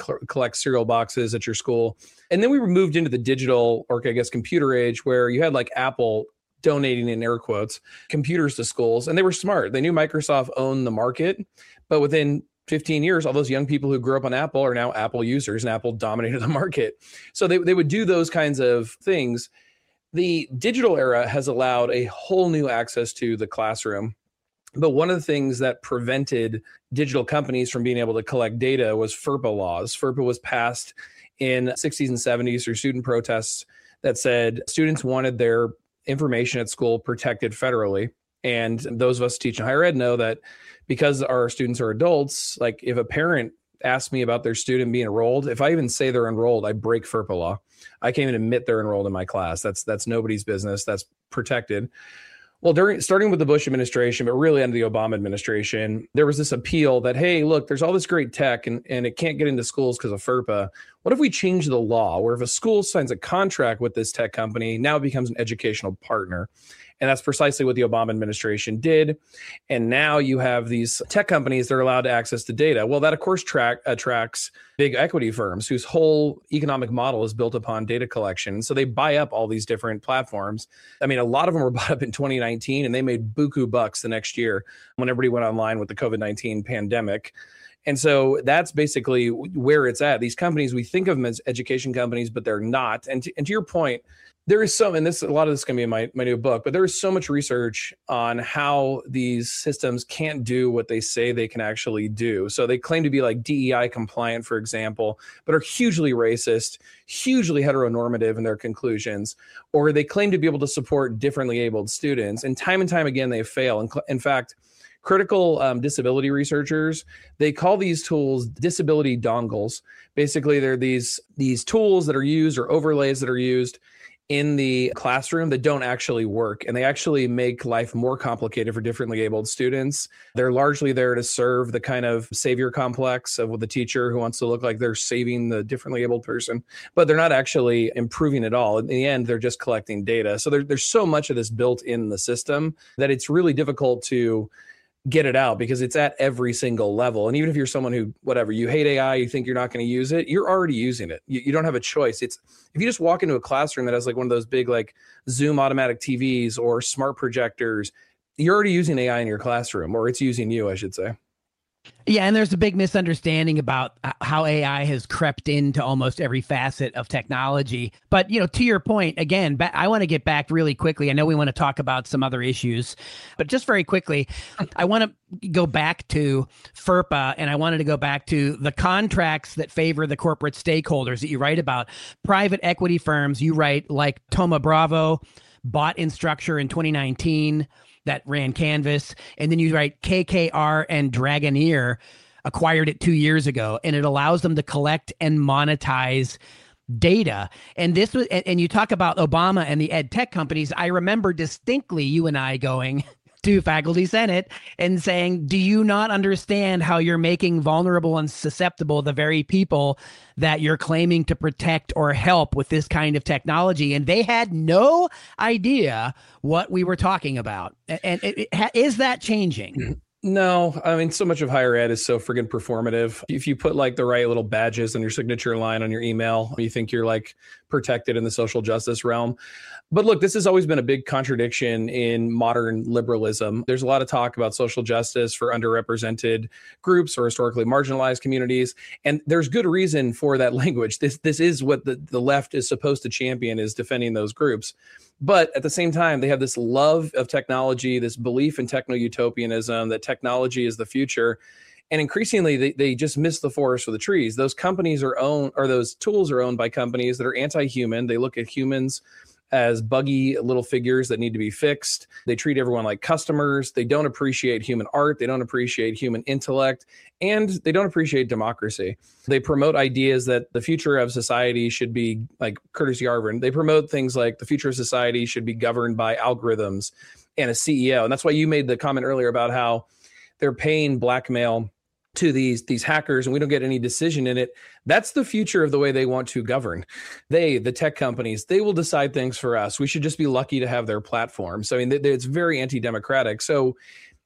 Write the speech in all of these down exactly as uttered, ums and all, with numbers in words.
cl- collect cereal boxes at your school. And then we were moved into the digital, or I guess computer age, where you had like Apple donating, in air quotes, computers to schools. And they were smart. They knew Microsoft owned the market, but within fifteen years, all those young people who grew up on Apple are now Apple users, and Apple dominated the market. So they, they would do those kinds of things. The digital era has allowed a whole new access to the classroom. But one of the things that prevented digital companies from being able to collect data was FERPA laws. FERPA was passed in the sixties and seventies through student protests that said students wanted their information at school protected federally. And those of us teaching higher ed know that because our students are adults, like if a parent asks me about their student being enrolled, if I even say they're enrolled, I break FERPA law. I can't even admit they're enrolled in my class. That's that's nobody's business. That's protected. Well, during starting with the Bush administration, but really under the Obama administration, there was this appeal that, hey, look, there's all this great tech and, and it can't get into schools because of FERPA. What if we change the law where if a school signs a contract with this tech company, now it becomes an educational partner? And that's precisely what the Obama administration did. And now you have these tech companies that are allowed to access the data. Well, that, of course, track, attracts big equity firms whose whole economic model is built upon data collection. So they buy up all these different platforms. I mean, a lot of them were bought up in twenty nineteen, and they made buku bucks the next year when everybody went online with the COVID nineteen pandemic. And so that's basically where it's at. These companies, we think of them as education companies, but they're not. And to, and to your point, there is so, and this a lot of this is going to be in my, my new book, but there is so much research on how these systems can't do what they say they can actually do. So they claim to be like D E I compliant, for example, but are hugely racist, hugely heteronormative in their conclusions, or they claim to be able to support differently abled students. And time and time again, they fail. In, in fact, critical um, disability researchers, they call these tools disability dongles. Basically, they're these, these tools that are used or overlays that are used in the classroom that don't actually work. And they actually make life more complicated for differently abled students. They're largely there to serve the kind of savior complex of the teacher who wants to look like they're saving the differently abled person, but they're not actually improving at all. In the end, they're just collecting data. So there, there's so much of this built in the system that it's really difficult to get it out because it's at every single level. And even if you're someone who, whatever, you hate A I, you think you're not going to use it, you're already using it. You, you don't have a choice. It's if you just walk into a classroom that has like one of those big like Zoom automatic T Vs or smart projectors, you're already using A I in your classroom, or it's using you, I should say. Yeah, and there's a big misunderstanding about how A I has crept into almost every facet of technology. But, you know, to your point, again, I want to get back really quickly. I know we want to talk about some other issues, but just very quickly, I want to go back to FERPA, and I wanted to go back to the contracts that favor the corporate stakeholders that you write about. Private equity firms, you write, like Thoma Bravo, bought Instructure in twenty nineteen. That ran Canvas. And then you write K K R and Dragoneer acquired it two years ago, and it allows them to collect and monetize data. And this was, and, and you talk about Obama and the ed tech companies. I remember distinctly you and I going to Faculty Senate and saying, do you not understand how you're making vulnerable and susceptible the very people that you're claiming to protect or help with this kind of technology? And they had no idea what we were talking about. And it, it, is that changing? No, I mean, so much of higher ed is so friggin' performative. If you put like the right little badges on your signature line on your email, you think you're like protected in the social justice realm. But look, this has always been a big contradiction in modern liberalism. There's a lot of talk about social justice for underrepresented groups or historically marginalized communities. And there's good reason for that language. This this is what the, the left is supposed to champion, is defending those groups. But at the same time, they have this love of technology, this belief in techno-utopianism, that technology is the future. And increasingly, they, they just miss the forest for the trees. Those companies are owned, or those tools are owned by companies that are anti-human. They look at humans as buggy little figures that need to be fixed. They treat everyone like customers. They don't appreciate human art. They don't appreciate human intellect. And they don't appreciate democracy. They promote ideas that the future of society should be, like Curtis Yarvin, they promote things like the future of society should be governed by algorithms and a C E O. And that's why you made the comment earlier about how they're paying blackmail to these these hackers and we don't get any decision in it. That's the future of the way they want to govern. They, the tech companies, they will decide things for us. We should just be lucky to have their platform. So I mean, it's very anti-democratic. So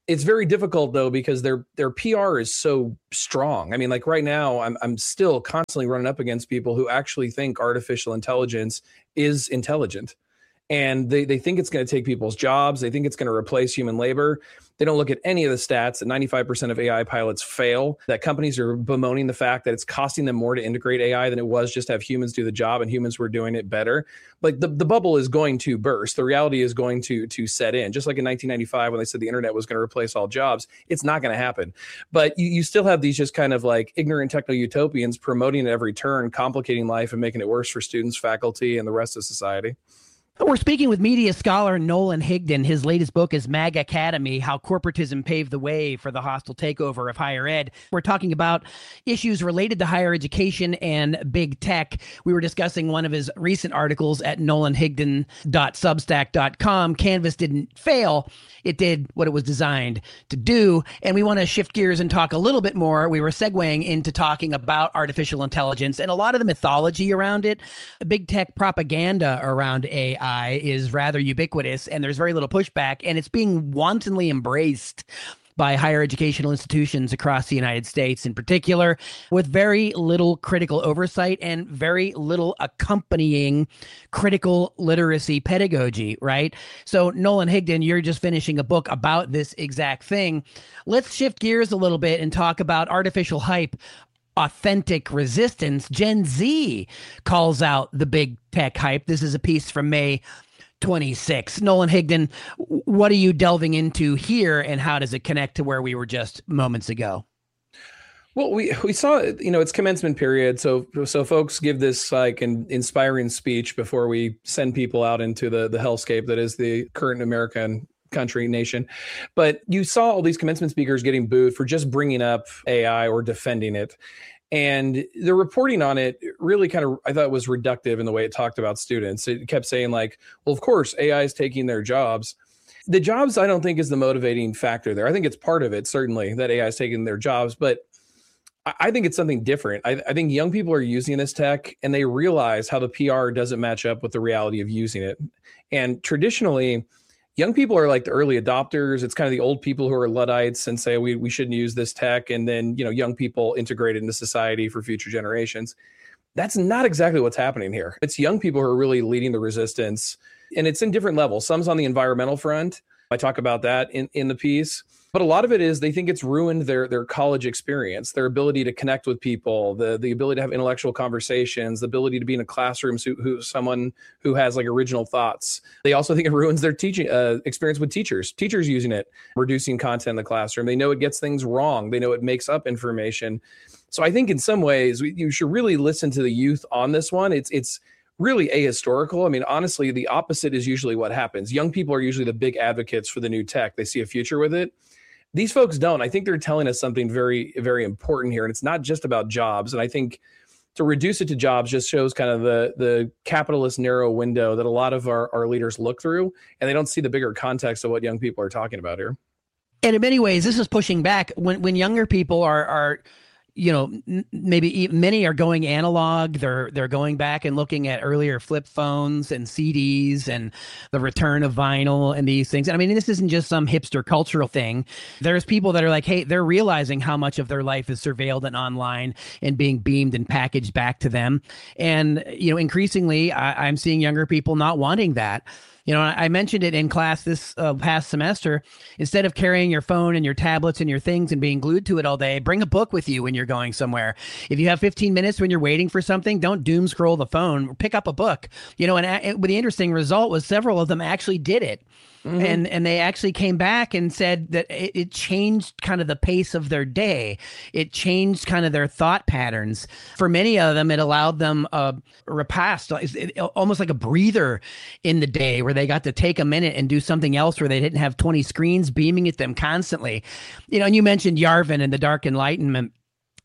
It's very difficult though, because their their P R is so strong. I mean, like right now, I'm I'm still constantly running up against people who actually think artificial intelligence is intelligent. And they, they think it's going to take people's jobs. They think it's going to replace human labor. They don't look at any of the stats that ninety-five percent of A I pilots fail, that companies are bemoaning the fact that it's costing them more to integrate A I than it was just to have humans do the job, and humans were doing it better. Like the, the bubble is going to burst. The reality is going to, to set in. Just like in nineteen ninety-five, when they said the internet was going to replace all jobs, it's not going to happen. But you, you still have these just kind of like ignorant techno-utopians promoting at every turn, complicating life and making it worse for students, faculty, and the rest of society. We're speaking with media scholar Nolan Higdon. His latest book is Mag Academy, How Corporatism Paved the Way for the Hostile Takeover of Higher Ed. We're talking about issues related to higher education and big tech. We were discussing one of his recent articles at nolan higdon dot substack dot com. Canvas didn't fail. It did what it was designed to do. And we want to shift gears and talk a little bit more. We were segueing into talking about artificial intelligence and a lot of the mythology around it. Big tech propaganda around A I is rather ubiquitous, and there's very little pushback, and it's being wantonly embraced by higher educational institutions across the United States in particular, with very little critical oversight and very little accompanying critical literacy pedagogy, right? So Nolan Higdon, you're just finishing a book about this exact thing. Let's shift gears a little bit and talk about artificial hype, authentic resistance. Gen Z calls out the big tech hype. This is a piece from May twenty-sixth. Nolan Higdon, what are you delving into here, and how does it connect to where we were just moments ago? Well, we we saw, you know, it's commencement period. So so folks give this like an inspiring speech before we send people out into the, the hellscape that is the current American country, nation. But you saw all these commencement speakers getting booed for just bringing up A I or defending it. And the reporting on it really kind of, I thought, was reductive in the way it talked about students. It kept saying like, well, of course, A I is taking their jobs. The jobs, I don't think, is the motivating factor there. I think it's part of it, certainly, that A I is taking their jobs. But I think it's something different. I, I think young people are using this tech and they realize how the P R doesn't match up with the reality of using it. And traditionally, young people are like the early adopters. It's kind of the old people who are Luddites and say we we shouldn't use this tech. And then, you know, young people integrate it into society for future generations. That's not exactly what's happening here. It's young people who are really leading the resistance. And it's in different levels. Some's on the environmental front. I talk about that in, in the piece. But a lot of it is they think it's ruined their their college experience, their ability to connect with people, the the ability to have intellectual conversations, the ability to be in a classroom, who, who someone who has like original thoughts. They also think it ruins their teaching uh, experience with teachers, teachers using it, reducing content in the classroom. They know it gets things wrong. They know it makes up information. So I think in some ways we, you should really listen to the youth on this one. It's it's really ahistorical. I mean, honestly, the opposite is usually what happens. Young people are usually the big advocates for the new tech. They see a future with it. These folks don't. I think they're telling us something very, very important here. And it's not just about jobs. And I think to reduce it to jobs just shows kind of the, the capitalist narrow window that a lot of our, our leaders look through, and they don't see the bigger context of what young people are talking about here. And in many ways, this is pushing back when, when younger people are, are, you know, maybe many are going analog. They're they're going back and looking at earlier flip phones and C Ds and the return of vinyl and these things. And I mean, this isn't just some hipster cultural thing. There's people that are like, hey, they're realizing how much of their life is surveilled and online and being beamed and packaged back to them. And, you know, increasingly, I, I'm seeing younger people not wanting that. You know, I mentioned it in class this uh, past semester. Instead of carrying your phone and your tablets and your things and being glued to it all day, bring a book with you when you're going somewhere. If you have fifteen minutes when you're waiting for something, don't doom scroll the phone. Pick up a book. You know, and uh, the interesting result was several of them actually did it. Mm-hmm. And and they actually came back and said that it, it changed kind of the pace of their day. It changed kind of their thought patterns. For many of them, it allowed them a repast, almost like a breather in the day where they got to take a minute and do something else where they didn't have twenty screens beaming at them constantly. You know, and you mentioned Yarvin and the Dark Enlightenment.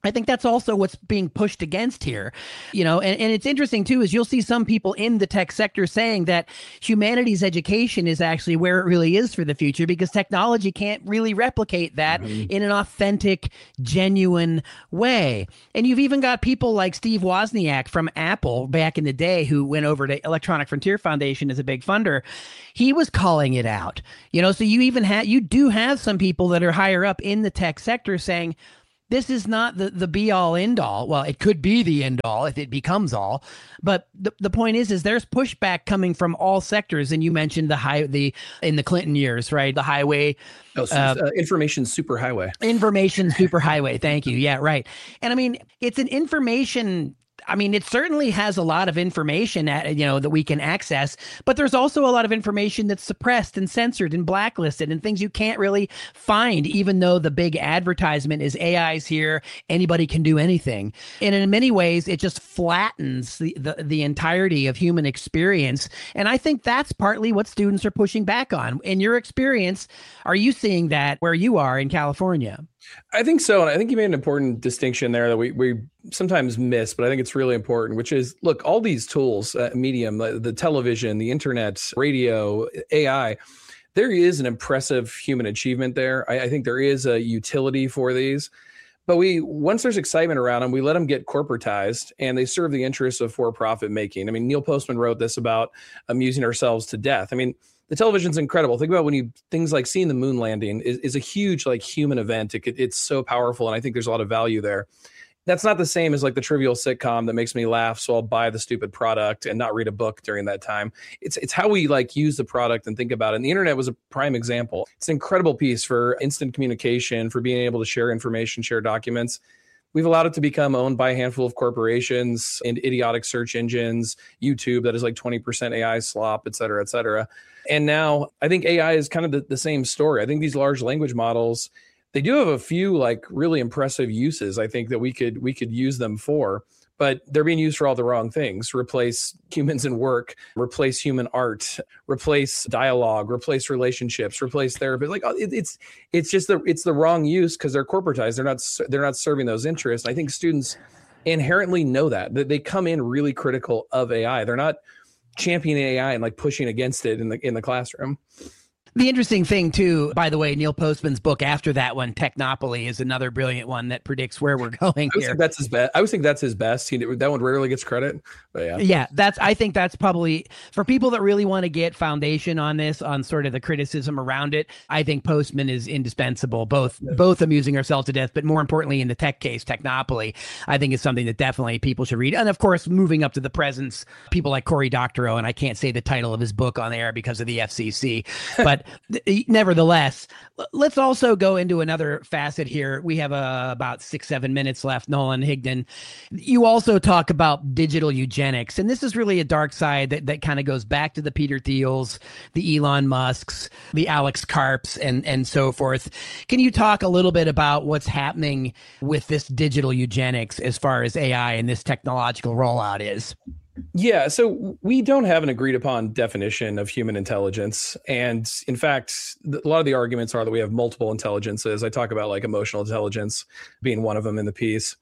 I think that's also what's being pushed against here, you know, and, and it's interesting too, is you'll see some people in the tech sector saying that humanities education is actually where it really is for the future, because technology can't really replicate that mm-hmm. in an authentic, genuine way. And you've even got people like Steve Wozniak from Apple back in the day, who went over to Electronic Frontier Foundation as a big funder. He was calling it out, you know, so you even have, you do have some people that are higher up in the tech sector saying, this is not the, the be all end all. Well, it could be the end all if it becomes all. But the, the point is, is there's pushback coming from all sectors. And you mentioned the high, the, in the Clinton years, right? The highway. Oh, so, uh, uh, information superhighway. Information superhighway. Thank you. Yeah, right. And I mean, it's an information I mean, it certainly has a lot of information at, you know, that we can access, but there's also a lot of information that's suppressed and censored and blacklisted and things you can't really find, even though the big advertisement is A I's here, anybody can do anything. And in many ways, it just flattens the, the, the entirety of human experience. And I think that's partly what students are pushing back on. In your experience, are you seeing that where you are in California? I think so. And I think you made an important distinction there that we, we sometimes miss, but I think it's really important, which is, look, all these tools, uh, medium, the, the television, the internet, radio, A I, there is an impressive human achievement there. I, I think there is a utility for these. But we, once there's excitement around them, we let them get corporatized and they serve the interests of for-profit making. I mean, Neil Postman wrote this about amusing ourselves to death. I mean, the television's incredible. Think about when you, things like seeing the moon landing is, is a huge like human event. It, it's so powerful. And I think there's a lot of value there. That's not the same as like the trivial sitcom that makes me laugh, so I'll buy the stupid product and not read a book during that time. It's it's how we like use the product and think about it. And the internet was a prime example. It's an incredible piece for instant communication, for being able to share information, share documents. We've allowed it to become owned by a handful of corporations and idiotic search engines, YouTube that is like twenty percent A I slop, et cetera, et cetera. And now I think A I is kind of the, the same story. I think these large language models, they do have a few like really impressive uses. I think that we could we could use them for, but they're being used for all the wrong things. Replace humans in work, replace human art, replace dialogue, replace relationships, replace therapy. Like it, it's it's just the it's the wrong use because they're corporatized. They're not they're not serving those interests. I think students inherently know that that they come in really critical of A I. They're not championing A I and like pushing against it in the in the classroom. The interesting thing, too, by the way, Neil Postman's book after that one, Technopoly, is another brilliant one that predicts where we're going I here. Think that's his best. I always think that's his best. He, that one rarely gets credit, but yeah. Yeah, that's. I think that's probably, for people that really want to get foundation on this, on sort of the criticism around it, I think Postman is indispensable, both yeah. both amusing ourselves to death, but more importantly, in the tech case, Technopoly, I think is something that definitely people should read. And of course, moving up to the presence, people like Cory Doctorow, and I can't say the title of his book on air because of the F C C, but nevertheless, let's also go into another facet here. We have uh, about six, seven minutes left. Nolan Higdon, you also talk about digital eugenics, and this is really a dark side that, that kind of goes back to the Peter Thiels, the Elon Musks, the Alex Karps, and, and so forth. Can you talk a little bit about what's happening with this digital eugenics as far as A I and this technological rollout is? Yeah, so we don't have an agreed upon definition of human intelligence. And in fact, a lot of the arguments are that we have multiple intelligences. I talk about like emotional intelligence being one of them in the piece.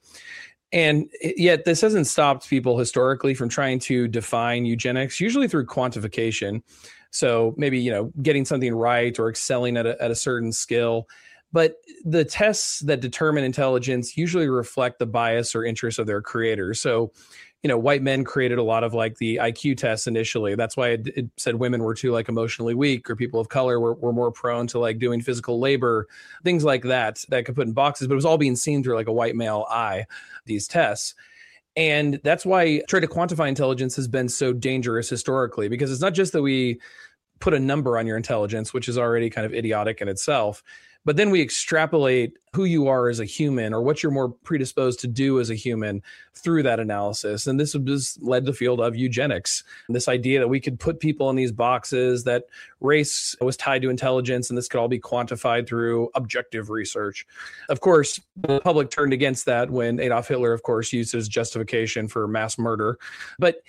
And yet this hasn't stopped people historically from trying to define eugenics, usually through quantification. So maybe, you know, getting something right or excelling at a, at a certain skill. But the tests that determine intelligence usually reflect the bias or interests of their creators. So, you know, white men created a lot of like the I Q tests initially. That's why it, it said women were too like emotionally weak, or people of color were, were more prone to like doing physical labor, things like that, that could put in boxes, but it was all being seen through like a white male eye, these tests. And that's why trying to quantify intelligence has been so dangerous historically, because it's not just that we put a number on your intelligence, which is already kind of idiotic in itself, but then we extrapolate who you are as a human or what you're more predisposed to do as a human through that analysis. And this has led to the field of eugenics. This idea that we could put people in these boxes, that race was tied to intelligence, and this could all be quantified through objective research. Of course, the public turned against that when Adolf Hitler, of course, used his justification for mass murder. But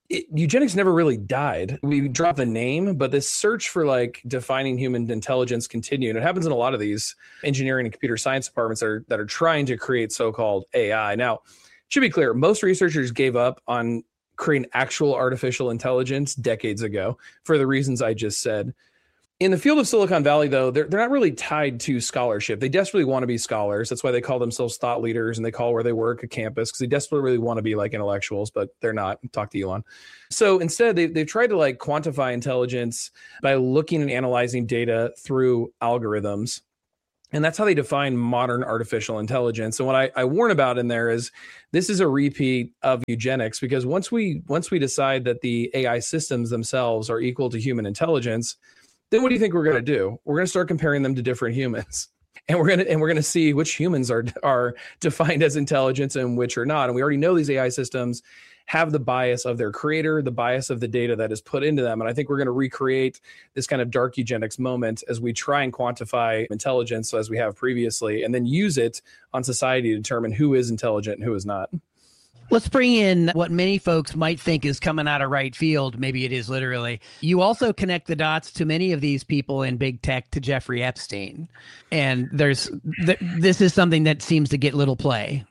it, eugenics never really died. We dropped the name, but this search for like defining human intelligence continued. It happens in a lot of these engineering and computer science departments that are, that are trying to create so-called A I. Now, it should be clear, most researchers gave up on creating actual artificial intelligence decades ago for the reasons I just said. In the field of Silicon Valley, though, they're, they're not really tied to scholarship. They desperately want to be scholars. That's why they call themselves thought leaders, and they call where they work a campus, because they desperately really want to be like intellectuals, but they're not. Talk to Elon. So instead, they, they've tried to like quantify intelligence by looking and analyzing data through algorithms. And that's how they define modern artificial intelligence. And what I, I warn about in there is this is a repeat of eugenics, because once we once we decide that the A I systems themselves are equal to human intelligence, then what do you think we're going to do? We're going to start comparing them to different humans. And we're going to and we're going to see which humans are are defined as intelligence and which are not. And we already know these A I systems have the bias of their creator, the bias of the data that is put into them. And I think we're going to recreate this kind of dark eugenics moment as we try and quantify intelligence as we have previously, and then use it on society to determine who is intelligent and who is not. Let's bring in what many folks might think is coming out of right field. Maybe it is literally. You also connect the dots to many of these people in big tech to Jeffrey Epstein. And there's th- this is something that seems to get little play.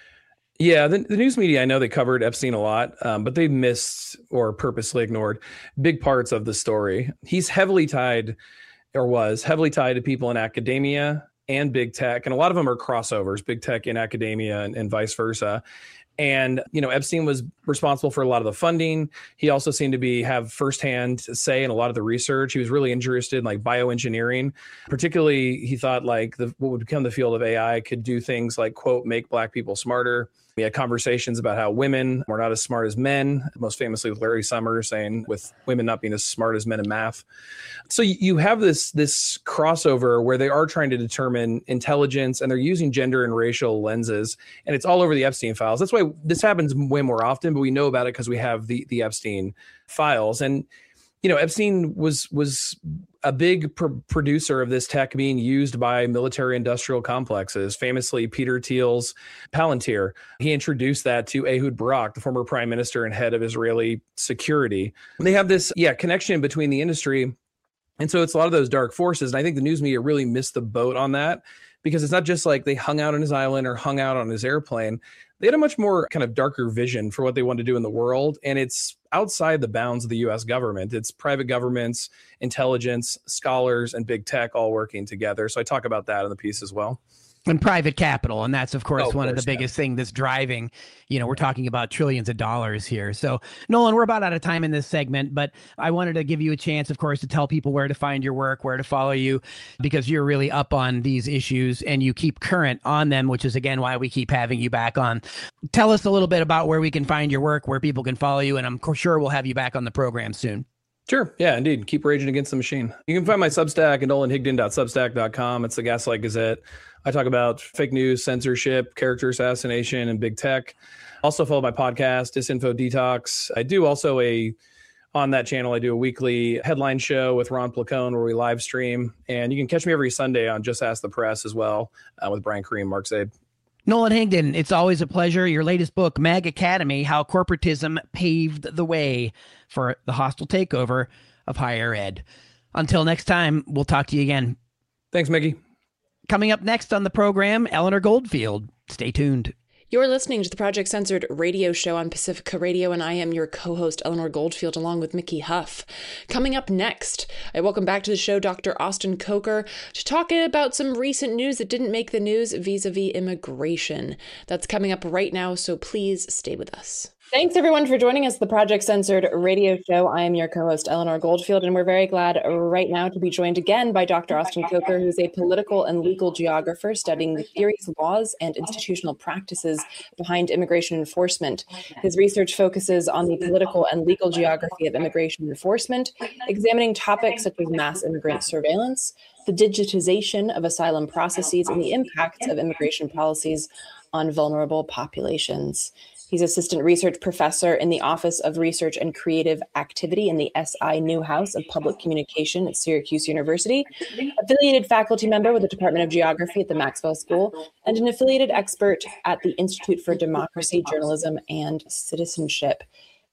Yeah, the, the news media, I know they covered Epstein a lot, um, but they missed or purposely ignored big parts of the story. He's heavily tied, or was heavily tied to people in academia and big tech. And a lot of them are crossovers, big tech in academia and, and vice versa. And, you know, Epstein was responsible for a lot of the funding. He also seemed to be have firsthand say in a lot of the research. He was really interested in like bioengineering. Particularly, he thought like the, what would become the field of A I could do things like, quote, make Black people smarter. We had conversations about how women were not as smart as men, most famously with Larry Summers saying with women not being as smart as men in math. So you have this, this crossover where they are trying to determine intelligence, and they're using gender and racial lenses, and it's all over the Epstein files. That's why this happens way more often, but we know about it because we have the, the Epstein files. And, you know, Epstein was was a big pr- producer of this tech being used by military industrial complexes, famously Peter Thiel's Palantir. He introduced that to Ehud Barak, the former prime minister and head of Israeli security. And they have this, yeah, connection between the industry. And so it's a lot of those dark forces. And I think the news media really missed the boat on that, because it's not just like they hung out on his island or hung out on his airplane. They had a much more kind of darker vision for what they want to do in the world. And it's outside the bounds of the U S government. It's private governments, intelligence, scholars, and big tech all working together. So I talk about that in the piece as well. And private capital. And that's, of course, oh, of one course, of the biggest yeah. thing that's driving, you know, we're talking about trillions of dollars here. So, Nolan, we're about out of time in this segment, but I wanted to give you a chance, of course, to tell people where to find your work, where to follow you, because you're really up on these issues and you keep current on them, which is, again, why we keep having you back on. Tell us a little bit about where we can find your work, where people can follow you, and I'm sure we'll have you back on the program soon. Sure. Yeah, indeed. Keep raging against the machine. You can find my Substack at nolan higdon dot substack dot com. It's the Gaslight Gazette. I talk about fake news, censorship, character assassination, and big tech. Also follow my podcast, Disinfo Detox. I do also a, on that channel, I do a weekly headline show with Ron Placone where we live stream. And you can catch me every Sunday on Just Ask the Press as well uh, with Brian Kareem, Mark Zaid. Nolan Higdon, it's always a pleasure. Your latest book, Mag Academy, How Corporatism Paved the Way for the Hostile Takeover of Higher Ed. Until next time, we'll talk to you again. Thanks, Mickey. Coming up next on the program, Eleanor Goldfield. Stay tuned. You're listening to the Project Censored radio show on Pacifica Radio, and I am your co-host, Eleanor Goldfield, along with Mickey Huff. Coming up next, I welcome back to the show Doctor Austin Coker to talk about some recent news that didn't make the news vis-a-vis immigration. That's coming up right now, so please stay with us. Thanks, everyone, for joining us, the Project Censored radio show. I am your co-host, Eleanor Goldfield, and we're very glad right now to be joined again by Doctor Austin Coker, who's a political and legal geographer studying the theories, laws, and institutional practices behind immigration enforcement. His research focuses on the political and legal geography of immigration enforcement, examining topics such as mass immigrant surveillance, the digitization of asylum processes, and the impacts of immigration policies on vulnerable populations. He's assistant research professor in the Office of Research and Creative Activity in the S I Newhouse of Public Communication at Syracuse University, affiliated faculty member with the Department of Geography at the Maxwell School, and an affiliated expert at the Institute for Democracy, Journalism, and Citizenship.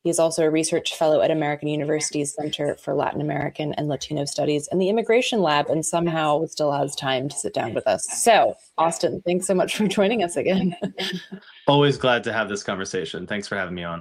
He's also a research fellow at American University's Center for Latin American and Latino Studies and the Immigration Lab, and somehow still has time to sit down with us. So, Austin, thanks so much for joining us again. Always glad to have this conversation. Thanks for having me on.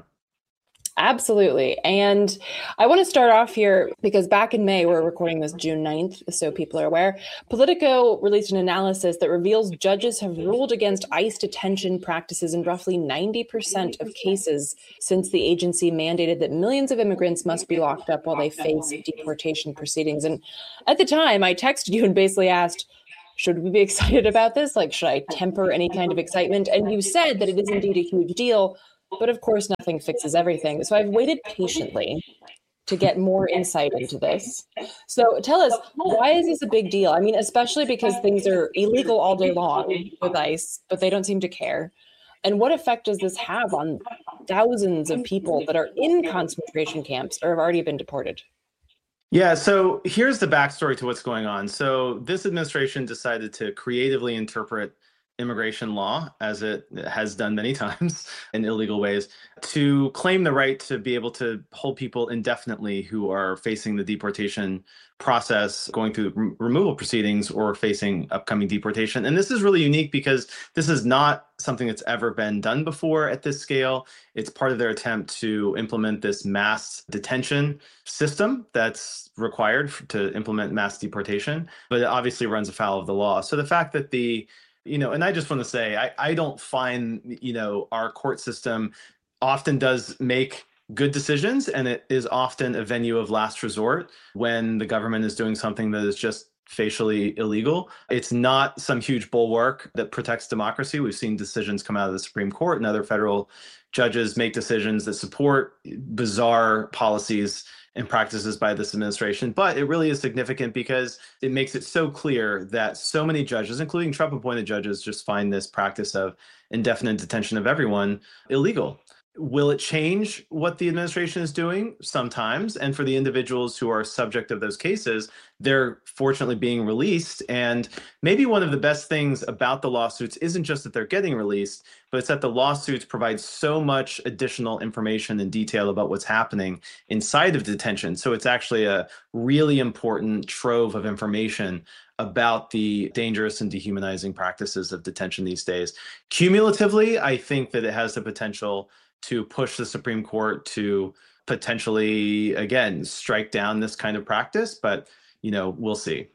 Absolutely. And I want to start off here because back in May, we're recording this June ninth, so people are aware, Politico released an analysis that reveals judges have ruled against ICE detention practices in roughly ninety percent of cases since the agency mandated that millions of immigrants must be locked up while they face deportation proceedings. And at the time, I texted you and basically asked, should we be excited about this? Like, should I temper any kind of excitement? And you said that it is indeed a huge deal. But of course, nothing fixes everything. So I've waited patiently to get more insight into this. So tell us, why is this a big deal? I mean, especially because things are illegal all day long with ICE, but they don't seem to care. And what effect does this have on thousands of people that are in concentration camps or have already been deported? Yeah, so here's the backstory to what's going on. So this administration decided to creatively interpret immigration law, as it has done many times in illegal ways, to claim the right to be able to hold people indefinitely who are facing the deportation process, going through re- removal proceedings or facing upcoming deportation. And this is really unique because this is not something that's ever been done before at this scale. It's part of their attempt to implement this mass detention system that's required f- to implement mass deportation, but it obviously runs afoul of the law. So the fact that the You know, and I just want to say, I, I don't find, you know, our court system often does make good decisions, and it is often a venue of last resort when the government is doing something that is just facially illegal. It's not some huge bulwark that protects democracy. We've seen decisions come out of the Supreme Court and other federal judges make decisions that support bizarre policies and practices by this administration. But it really is significant because it makes it so clear that so many judges, including Trump-appointed judges, just find this practice of indefinite detention of everyone illegal. Will it change what the administration is doing? Sometimes. And for the individuals who are subject of those cases, they're fortunately being released. And maybe one of the best things about the lawsuits isn't just that they're getting released, but it's that the lawsuits provide so much additional information and detail about what's happening inside of detention. So it's actually a really important trove of information about the dangerous and dehumanizing practices of detention these days. Cumulatively, I think that it has the potential to push the Supreme Court to potentially, again, strike down this kind of practice, but, you know, we'll see.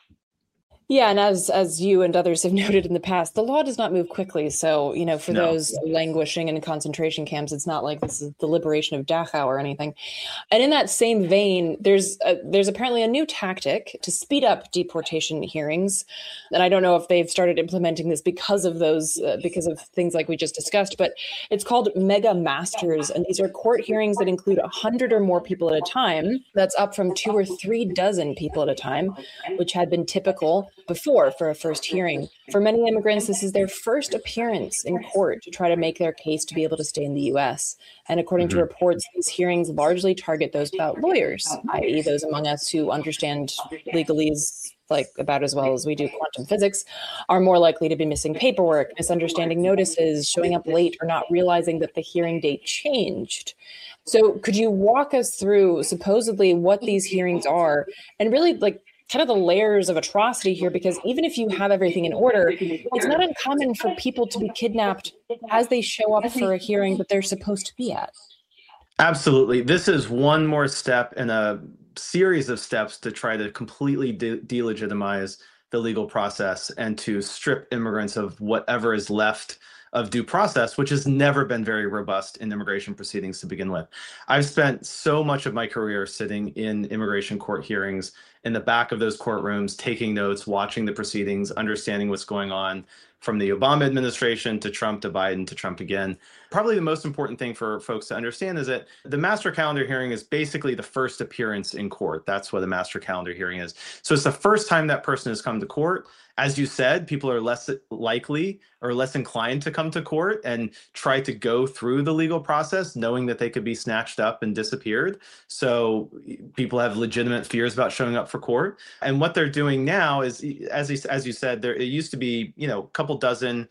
Yeah, and as as you and others have noted in the past, the law does not move quickly. So, you know, for No. those languishing in concentration camps, it's not like this is the liberation of Dachau or anything. And in that same vein, there's a, there's apparently a new tactic to speed up deportation hearings. And I don't know if they've started implementing this because of those, uh, because of things like we just discussed, but it's called mega masters. And these are court hearings that include a hundred or more people at a time. That's up from two or three dozen people at a time, which had been typical before for a first hearing. For many immigrants, this is their first appearance in court to try to make their case to be able to stay in the U S. And according mm-hmm. to reports, these hearings largely target those without lawyers, that is those among us who understand legalese like about as well as we do quantum physics, are more likely to be missing paperwork, misunderstanding notices, showing up late, or not realizing that the hearing date changed. So could you walk us through supposedly what these hearings are and really like kind of the layers of atrocity here, because even if you have everything in order, it's not uncommon for people to be kidnapped as they show up for a hearing that they're supposed to be at. Absolutely. This is one more step in a series of steps to try to completely de- delegitimize the legal process and to strip immigrants of whatever is left of due process, which has never been very robust in immigration proceedings to begin with. I've spent so much of my career sitting in immigration court hearings in the back of those courtrooms, taking notes, watching the proceedings, understanding what's going on from the Obama administration to Trump to Biden to Trump again. Probably the most important thing for folks to understand is that the master calendar hearing is basically the first appearance in court. That's what a master calendar hearing is. So it's the first time that person has come to court. As you said, people are less likely or less inclined to come to court and try to go through the legal process, knowing that they could be snatched up and disappeared. So people have legitimate fears about showing up for court. And what they're doing now is, as as you said, there it used to be, you know, a couple dozen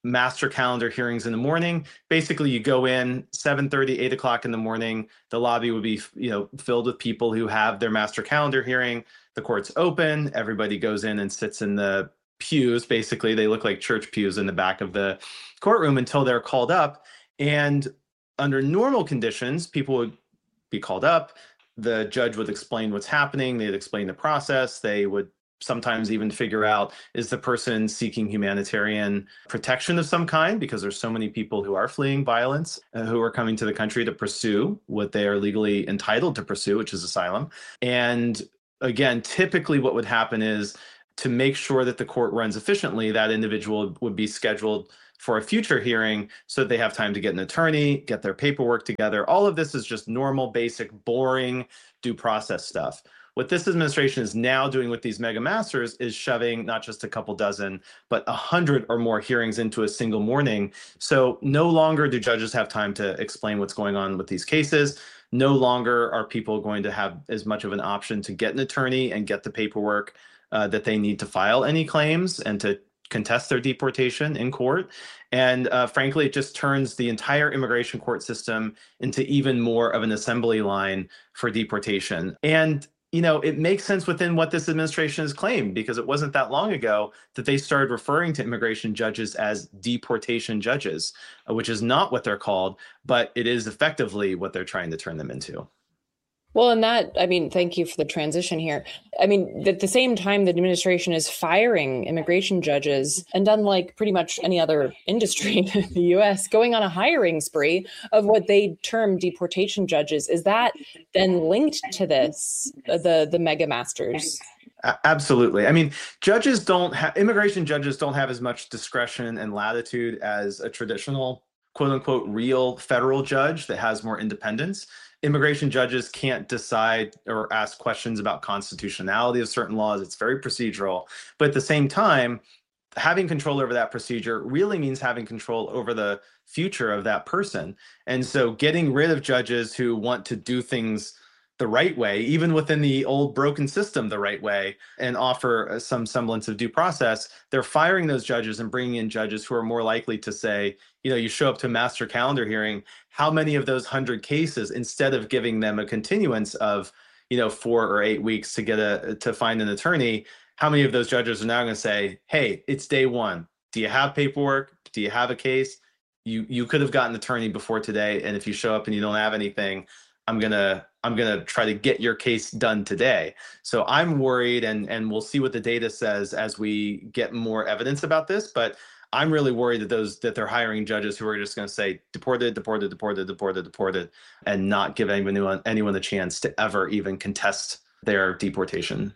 master calendar hearings in the morning. Basically, you go in seven thirty, eight o'clock in the morning. The lobby would be, you know, filled with people who have their master calendar hearing. The court's open. Everybody goes in and sits in the pews. Basically, they look like church pews in the back of the courtroom until they're called up. And under normal conditions, people would be called up. The judge would explain what's happening. They'd explain the process. They would sometimes even figure out, is the person seeking humanitarian protection of some kind? Because there's so many people who are fleeing violence, uh, who are coming to the country to pursue what they are legally entitled to pursue, which is asylum. And again, typically what would happen is, to make sure that the court runs efficiently, that individual would be scheduled for a future hearing so that they have time to get an attorney, get their paperwork together. All of this is just normal, basic, boring due process stuff. What this administration is now doing with these mega masters is shoving not just a couple dozen, but a hundred or more hearings into a single morning. So no longer do judges have time to explain what's going on with these cases. No longer are people going to have as much of an option to get an attorney and get the paperwork uh, that they need to file any claims and to contest their deportation in court. And uh, frankly, it just turns the entire immigration court system into even more of an assembly line for deportation. And you know, it makes sense within what this administration has claimed, because it wasn't that long ago that they started referring to immigration judges as deportation judges, uh, which is not what they're called, but it is effectively what they're trying to turn them into. Well, and that, I mean, thank you for the transition here. I mean, at the same time, the administration is firing immigration judges, and unlike pretty much any other industry in the U S, going on a hiring spree of what they term deportation judges. Is that then linked to this, the, the mega masters? Absolutely. I mean, judges don't have, immigration judges don't have as much discretion and latitude as a traditional, quote unquote, real federal judge that has more independence. Immigration judges can't decide or ask questions about constitutionality of certain laws. It's very procedural. But at the same time, having control over that procedure really means having control over the future of that person. And so getting rid of judges who want to do things the right way, even within the old broken system the right way, and offer some semblance of due process, they're firing those judges and bringing in judges who are more likely to say, you know, you show up to a master calendar hearing, how many of those hundred cases, instead of giving them a continuance of, you know, four or eight weeks to get a, to find an attorney, how many of those judges are now going to say, hey, it's day one. Do you have paperwork? Do you have a case? You, you could have gotten an attorney before today. And if you show up and you don't have anything, I'm going to, I'm going to try to get your case done today. So I'm worried, and, and we'll see what the data says as we get more evidence about this. But I'm really worried that those, that they're hiring judges who are just going to say deported, deported, deported, deported, deported, and not give anyone, anyone a chance to ever even contest their deportation.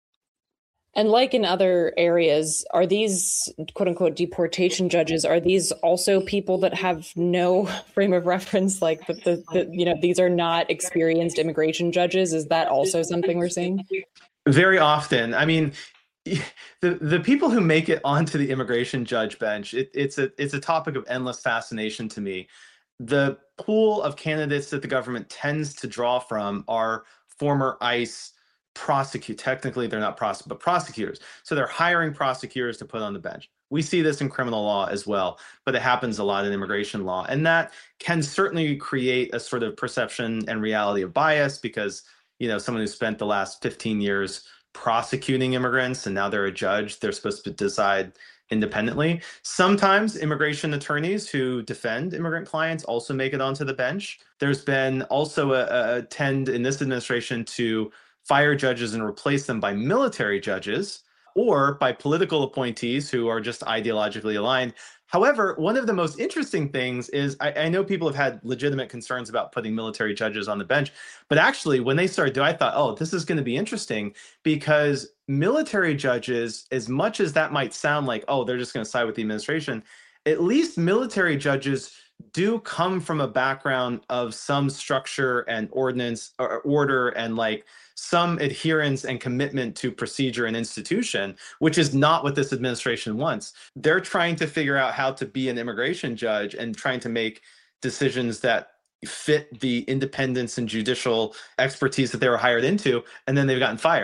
And like in other areas, are these quote unquote deportation judges, are these also people that have no frame of reference? Like the, the, the you know, these are not experienced immigration judges. Is that also something we're seeing? Very often. I mean, the the people who make it onto the immigration judge bench, it, it's a it's a topic of endless fascination to me. The pool of candidates that the government tends to draw from are former ICE prosecute. Technically, they're not prosecutors, but prosecutors. So they're hiring prosecutors to put on the bench. We see this in criminal law as well, but it happens a lot in immigration law. And that can certainly create a sort of perception and reality of bias, because, you know, someone who spent the last fifteen years prosecuting immigrants and now they're a judge, they're supposed to decide independently. Sometimes immigration attorneys who defend immigrant clients also make it onto the bench. There's been also a, a tend in this administration to fire judges and replace them by military judges or by political appointees who are just ideologically aligned. However, one of the most interesting things is I, I know people have had legitimate concerns about putting military judges on the bench, but actually when they started doing, I thought, oh, this is going to be interesting, because military judges, as much as that might sound like, oh, they're just going to side with the administration, at least military judges do come from a background of some structure and ordinance or order and like some adherence and commitment to procedure and institution, which is not what this administration wants. They're trying to figure out how to be an immigration judge and trying to make decisions that fit the independence and judicial expertise that they were hired into, and then they've gotten fired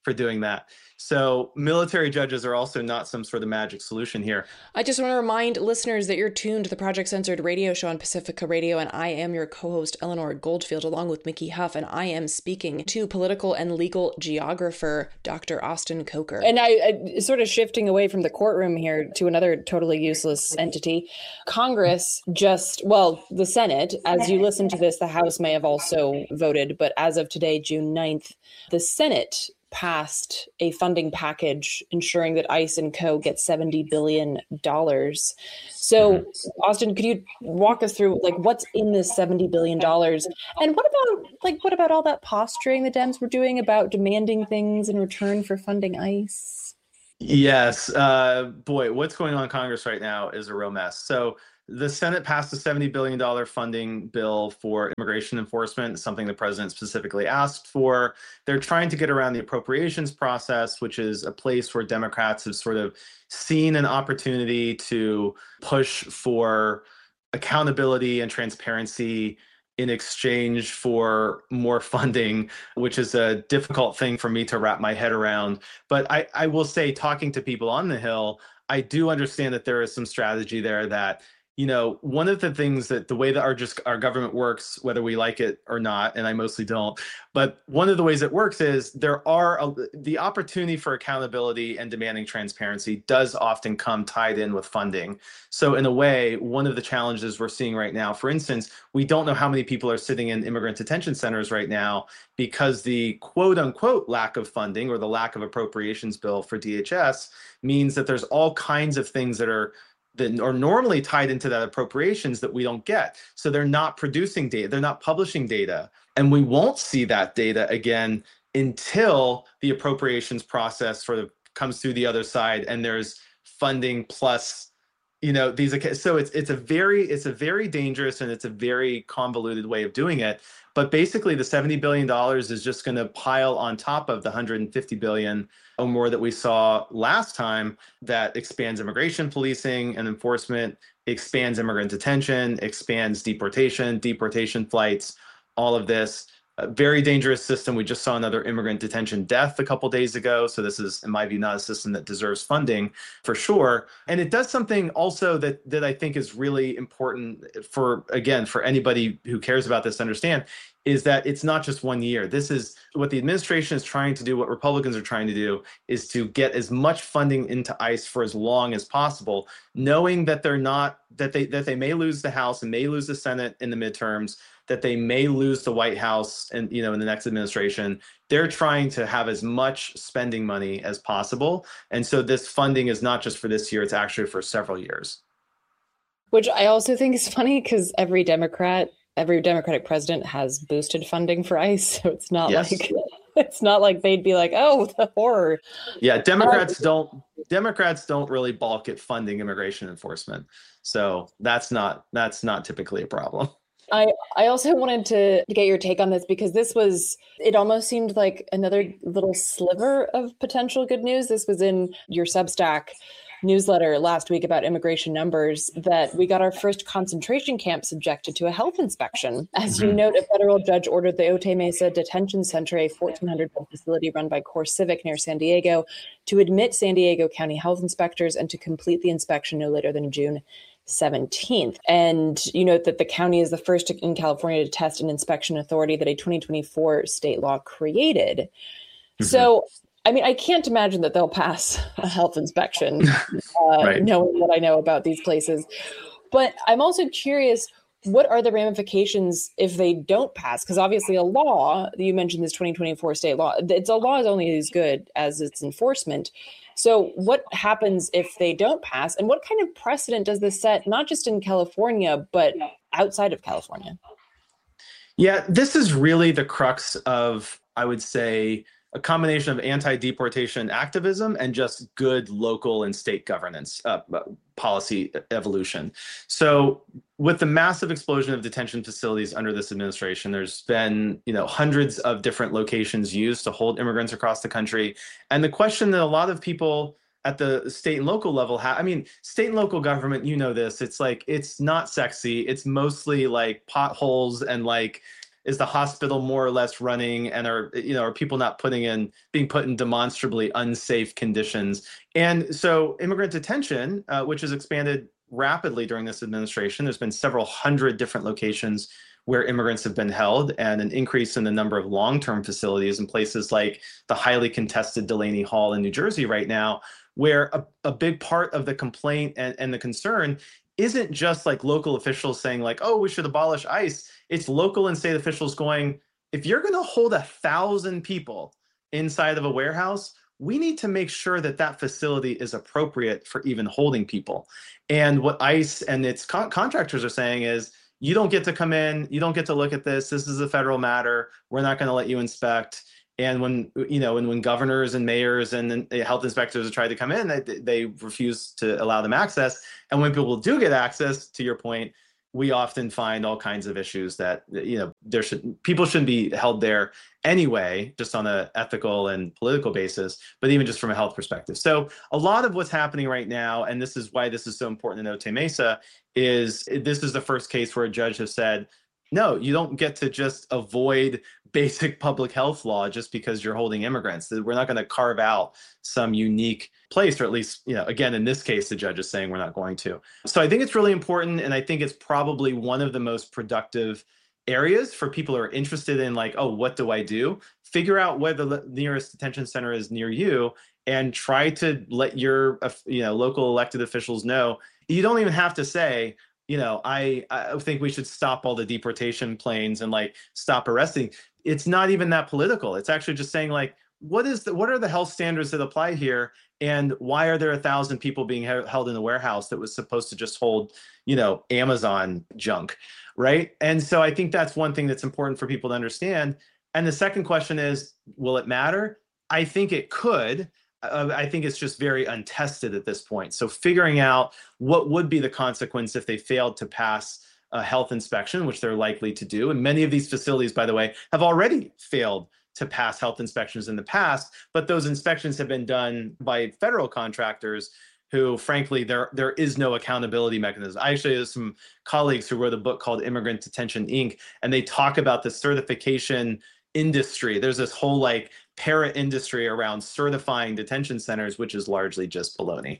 for doing that. So military judges are also not some sort of magic solution here. I just want to remind listeners that you're tuned to the Project Censored radio show on Pacifica Radio, and I am your co-host, Eleanor Goldfield, along with Mickey Huff, and I am speaking to political and legal geographer, Doctor Austin Coker. And I, I sort of shifting away from the courtroom here to another totally useless entity. Congress just, well, the Senate, as you listen to this, the House may have also voted, but as of today, June ninth, the Senate passed a funding package ensuring that ICE and Co. get seventy billion dollars. So, Austin, could you walk us through, like, what's in this seventy billion dollars? And what about, like, what about all that posturing the Dems were doing about demanding things in return for funding ICE? Yes. Uh, boy, what's going on in Congress right now is a real mess. So the Senate passed a seventy billion dollars funding bill for immigration enforcement, something the president specifically asked for. They're trying to get around the appropriations process, which is a place where Democrats have sort of seen an opportunity to push for accountability and transparency in exchange for more funding, which is a difficult thing for me to wrap my head around. But I, I will say, talking to people on the Hill, I do understand that there is some strategy there that, you know, one of the things that the way that our just our government works, whether we like it or not, and I mostly don't, but one of the ways it works is there are a, the opportunity for accountability and demanding transparency does often come tied in with funding. So in a way, one of the challenges we're seeing right now, for instance, we don't know how many people are sitting in immigrant detention centers right now because the quote unquote lack of funding or the lack of appropriations bill for D H S means that there's all kinds of things that are that are normally tied into that appropriations that we don't get. So they're not producing data, they're not publishing data. And we won't see that data again until the appropriations process sort of comes through the other side and there's funding plus, you know, these, so it's it's a very, it's a very dangerous and it's a very convoluted way of doing it. But basically the seventy billion dollars is just going to pile on top of the one hundred fifty billion dollars or more that we saw last time that expands immigration policing and enforcement, expands immigrant detention, expands deportation, deportation flights, all of this. A very dangerous system. We just saw another immigrant detention death a couple days ago. So this is, in my view, not a system that deserves funding for sure. And it does something also that that I think is really important for, again, for anybody who cares about this to understand, is that it's not just one year. This is what the administration is trying to do, what Republicans are trying to do, is to get as much funding into ICE for as long as possible, knowing that they're not, that they that they may lose the House and may lose the Senate in the midterms, that they may lose the White House and, you know, in the next administration. They're trying to have as much spending money as possible. And so this funding is not just for this year, it's actually for several years. Which I also think is funny because every Democrat, every Democratic president has boosted funding for ICE. So it's not yes. like it's not like they'd be like, oh, the horror. Yeah, Democrats don't Democrats don't really balk at funding immigration enforcement. So that's not that's not typically a problem. I, I also wanted to get your take on this because this was, it almost seemed like another little sliver of potential good news. This was in your Substack newsletter last week about immigration numbers, that we got our first concentration camp subjected to a health inspection. As you note, a federal judge ordered the Otay Mesa Detention Center, a fourteen hundred bed facility run by CoreCivic near San Diego, to admit San Diego County health inspectors and to complete the inspection no later than June seventeenth. And you note that the county is the first in California to test an inspection authority that a twenty twenty-four state law created. Mm-hmm. So, I mean, I can't imagine that they'll pass a health inspection, uh, right. knowing what I know about these places. But I'm also curious, what are the ramifications if they don't pass? Because obviously a law, you mentioned this twenty twenty-four state law, it's a law is only as good as its enforcement. So what happens if they don't pass? And what kind of precedent does this set, not just in California, but outside of California? Yeah, this is really the crux of, I would say, a combination of anti-deportation activism and just good local and state governance uh, policy evolution. So with the massive explosion of detention facilities under this administration, there's been, you know, hundreds of different locations used to hold immigrants across the country. And the question that a lot of people at the state and local level have, I mean, state and local government, you know this, it's like, it's not sexy. It's mostly like potholes and like, is the hospital more or less running, and are, you know, are people not putting in, being put in demonstrably unsafe conditions? And so immigrant detention, uh, which has expanded rapidly during this administration, there's been several hundred different locations where immigrants have been held, and an increase in the number of long-term facilities in places like the highly contested Delaney Hall in New Jersey right now, where a, a big part of the complaint and, and the concern isn't just like local officials saying like, oh, we should abolish ICE. It's local and state officials going, if you're going to hold a thousand people inside of a warehouse, we need to make sure that that facility is appropriate for even holding people. And what ICE and its con- contractors are saying is, you don't get to come in, you don't get to look at this. This is a federal matter. We're not going to let you inspect. And when, you know, and when governors and mayors and health inspectors have tried to come in, they, they refuse to allow them access. And when people do get access, to your point, we often find all kinds of issues that, you know, there should, people shouldn't be held there anyway, just on an ethical and political basis, but even just from a health perspective. So a lot of what's happening right now, and this is why this is so important in Otay Mesa, is this is the first case where a judge has said, no, you don't get to just avoid basic public health law just because you're holding immigrants. We're not going to carve out some unique place, or at least, you know, again, in this case, the judge is saying we're not going to. So I think it's really important. And I think it's probably one of the most productive areas for people who are interested in like, oh, what do I do? Figure out where the nearest detention center is near you and try to let your, you know, local elected officials know. You don't even have to say, you know, I, I think we should stop all the deportation planes and like stop arresting. It's not even that political. It's actually just saying like, what is the, what are the health standards that apply here? And why are there a thousand people being he- held in a warehouse that was supposed to just hold, you know, Amazon junk, right? And so I think that's one thing that's important for people to understand. And the second question is, will it matter? I think it could. Uh, I think it's just very untested at this point. So figuring out what would be the consequence if they failed to pass a health inspection, which they're likely to do. And many of these facilities, by the way, have already failed to pass health inspections in the past, but those inspections have been done by federal contractors who, frankly, there there is no accountability mechanism. I actually have some colleagues who wrote a book called Immigrant Detention, Incorporated, and they talk about the certification industry. There's this whole like para industry around certifying detention centers, which is largely just baloney.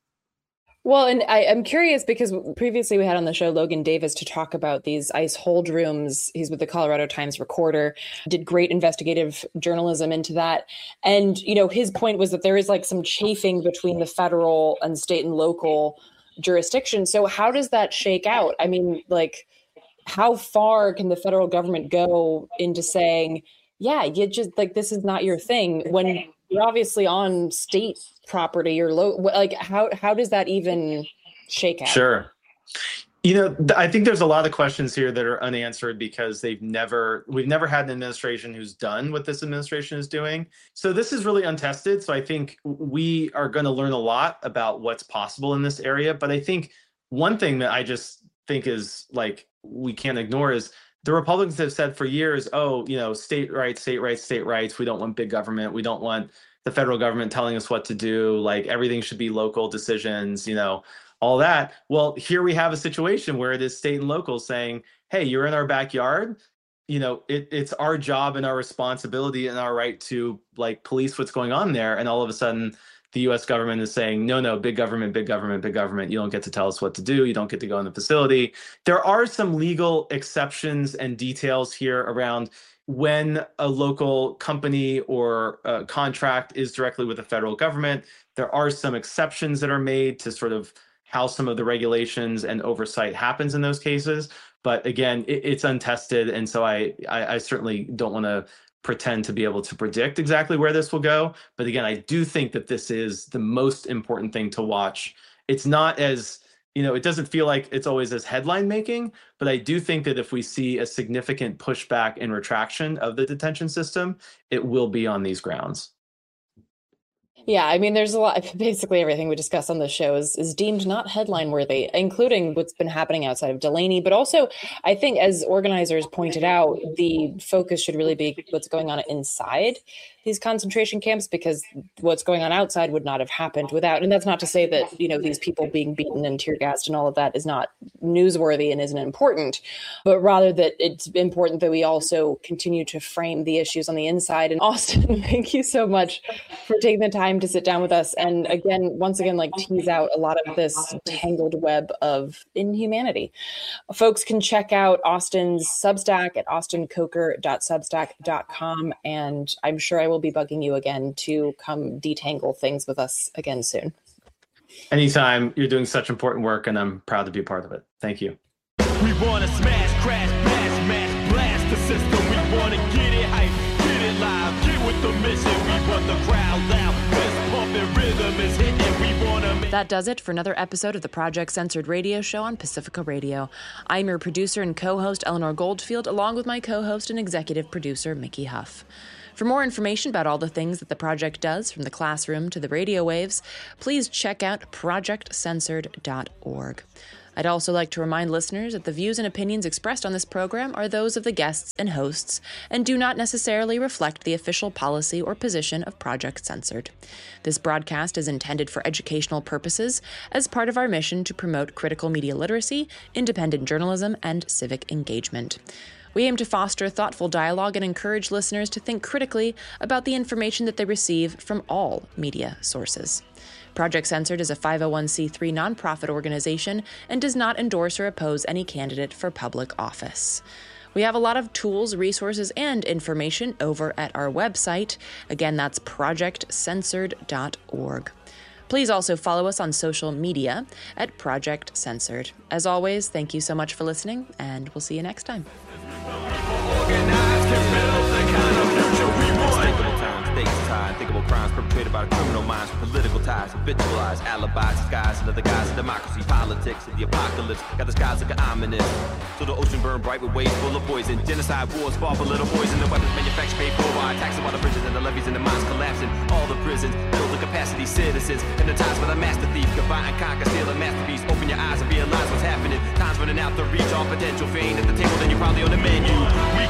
Well, and I, I'm curious because previously we had on the show Logan Davis to talk about these ICE hold rooms. He's with the Colorado Times Recorder, did great investigative journalism into that. And, you know, his point was that there is like some chafing between the federal and state and local jurisdiction. So how does that shake out? I mean, like, how far can the federal government go into saying, yeah, you just like, this is not your thing when you're obviously on state property or low, like how, how does that even shake out? Sure. You know, th- I think there's a lot of questions here that are unanswered because they've never, we've never had an administration who's done what this administration is doing. So this is really untested. So I think we are going to learn a lot about what's possible in this area. But I think one thing that I just think is like, we can't ignore is the Republicans have said for years, oh, you know, state rights, state rights, state rights. We don't want big government. We don't want the federal government telling us what to do. Like everything should be local decisions, you know, all that. Well, here we have a situation where it is state and local saying, hey, you're in our backyard. You know, it, it's our job and our responsibility and our right to like police what's going on there. And all of a sudden, the U S government is saying, no, no, big government, big government, big government. You don't get to tell us what to do. You don't get to go in the facility. There are some legal exceptions and details here around when a local company or a contract is directly with the federal government. There are some exceptions that are made to sort of how some of the regulations and oversight happens in those cases. But again, it, it's untested. And so I, I, I certainly don't want to pretend to be able to predict exactly where this will go. But again, I do think that this is the most important thing to watch. It's not as, you know, it doesn't feel like it's always as headline making, but I do think that if we see a significant pushback and retraction of the detention system, it will be on these grounds. Yeah, I mean, there's a lot. Basically, everything we discuss on this show is, is deemed not headline worthy, including what's been happening outside of Delaney. But also, I think, as organizers pointed out, the focus should really be what's going on inside these concentration camps, because what's going on outside would not have happened without. And that's not to say that, you know, these people being beaten and tear gassed and all of that is not newsworthy and isn't important, but rather that it's important that we also continue to frame the issues on the inside. And Austin, thank you so much for taking the time to sit down with us. And again, once again, like tease out a lot of this tangled web of inhumanity. Folks can check out Austin's Substack at austin coker dot substack dot com. And I'm sure I will be bugging you again to come detangle things with us again soon. Anytime. You're doing such important work, and I'm proud to be a part of it. Thank you. We want to smash, crash, bash, mash, blast the system. We want to get it hype, get it live, get with the mission. We want the crowd loud, fist pumping, rhythm is hitting. We want to make... That does it for another episode of the Project Censored radio show on Pacifica Radio. I'm your producer and co-host, Eleanor Goldfield, along with my co-host and executive producer, Mickey Huff. For more information about all the things that the project does, from the classroom to the radio waves, please check out project censored dot org. I'd also like to remind listeners that the views and opinions expressed on this program are those of the guests and hosts and do not necessarily reflect the official policy or position of Project Censored. This broadcast is intended for educational purposes as part of our mission to promote critical media literacy, independent journalism, and civic engagement. We aim to foster thoughtful dialogue and encourage listeners to think critically about the information that they receive from all media sources. Project Censored is a five oh one c three nonprofit organization and does not endorse or oppose any candidate for public office. We have a lot of tools, resources, and information over at our website. Again, that's project censored dot org. Please also follow us on social media at Project Censored. As always, thank you so much for listening, and we'll see you next time. Unthinkable crimes perpetrated by the criminal minds, political ties, habitualized alibis, disguised under the guise of democracy, politics, and the apocalypse. Got the skies looking ominous. So the ocean burned bright with waves full of poison. Genocide wars fought for little boys, and the weapons manufactured paid for by taxing while the bridges and the levees and the mines collapsing. All the prisons build the capacity citizens. And the times for the master thief, combine and conquer, steal a masterpiece. Open your eyes and realize what's happening. Time's running out to reach all potential. If you ain't at the table, then you're probably on the menu. We